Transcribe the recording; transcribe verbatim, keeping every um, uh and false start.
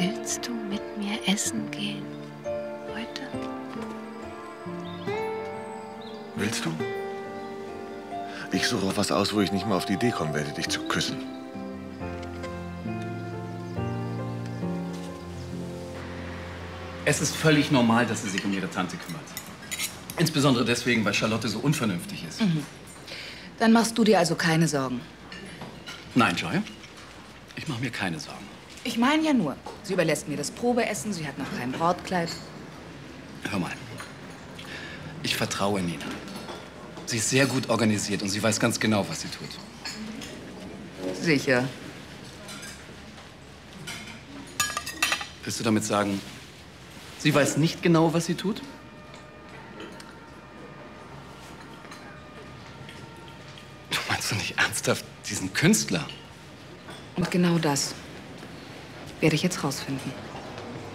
Willst du mit mir essen gehen? Heute? Willst du? Ich suche auch was aus, wo ich nicht mal auf die Idee kommen werde, dich zu küssen. Es ist völlig normal, dass sie sich um ihre Tante kümmert. Insbesondere deswegen, weil Charlotte so unvernünftig ist. Mhm. Dann machst du dir also keine Sorgen. Nein, Joy. Ich mache mir keine Sorgen. Ich meine ja nur, sie überlässt mir das Probeessen, sie hat noch kein Brautkleid. Hör mal. Ich vertraue Nina. Sie ist sehr gut organisiert und sie weiß ganz genau, was sie tut. Sicher. Willst du damit sagen, sie weiß nicht genau, was sie tut? Du meinst doch nicht ernsthaft diesen Künstler? Und genau das werde ich jetzt rausfinden.